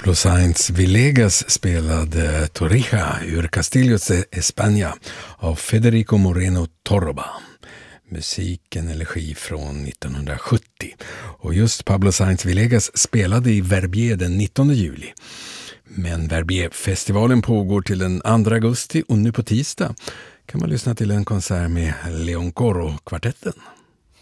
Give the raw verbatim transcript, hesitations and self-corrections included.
Pablo Sáenz Villegas spelade Torrija ur Castillos de España av Federico Moreno Torroba. Musiken är regi från nittonhundrasjuttio. Och just Pablo Sáenz Villegas spelade i Verbier den nittonde juli. Men Verbier-festivalen pågår till den andra augusti och nu på tisdag kan man lyssna till en konsert med Leon Coro-kvartetten.